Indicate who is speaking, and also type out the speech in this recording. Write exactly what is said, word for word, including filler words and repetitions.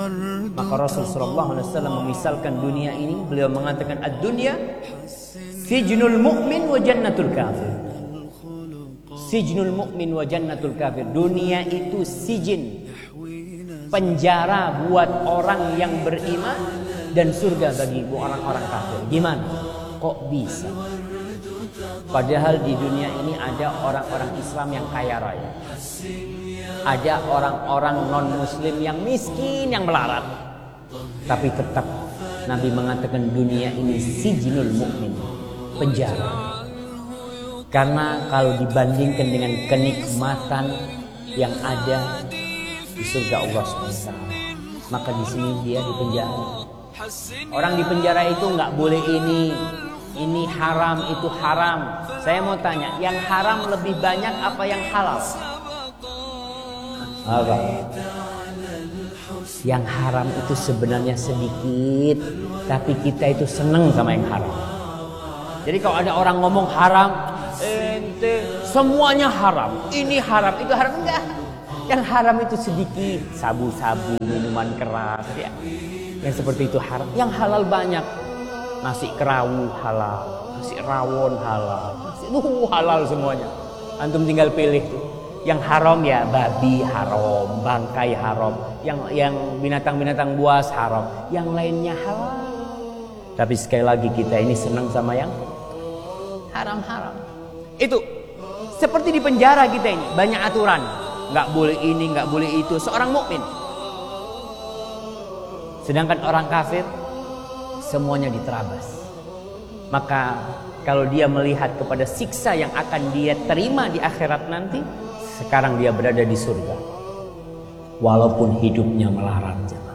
Speaker 1: Maka Rasul sallallahu alaihi wasallam memisalkan dunia ini, beliau mengatakan ad-dunya sijnul mu'min wa jannatul kafir. Sijnul mu'min wa jannatul kafir. Dunia itu sijin, penjara buat orang yang beriman dan surga bagi orang-orang kafir. Gimana? Kok bisa? Padahal di dunia ini ada orang-orang Islam yang kaya raya, ada orang-orang non-muslim yang miskin, yang melarat. Tapi tetap Nabi mengatakan dunia ini sijnul mu'min, penjara. Karena kalau dibandingkan dengan kenikmatan yang ada di surga Allah subhanahu wa taala, maka di sini dia di penjara. Orang di penjara itu nggak boleh ini, ini haram, itu haram. Saya mau tanya, yang haram lebih banyak apa yang halal? Apa? Yang haram itu sebenarnya sedikit, tapi kita itu seneng sama yang haram. Jadi kalau ada orang ngomong haram, ente semuanya haram, ini haram, itu haram, enggak. Yang haram itu sedikit, sabu-sabu, minuman keras, ya. Yang seperti itu haram. Yang halal banyak. Nasi kerawu halal, nasi rawon halal, nasi uh, halal semuanya. Antum tinggal pilih tuh. Yang haram ya babi haram, bangkai haram, yang yang binatang-binatang buas haram, yang lainnya halal. Tapi sekali lagi kita ini senang sama yang haram-haram. Itu seperti di penjara kita ini, banyak aturan. Nggak boleh ini, nggak boleh itu. Seorang mukmin. Sedangkan orang kafir semuanya diterabas. Maka kalau dia melihat kepada siksa yang akan dia terima di akhirat nanti, sekarang dia berada di surga walaupun hidupnya melarat.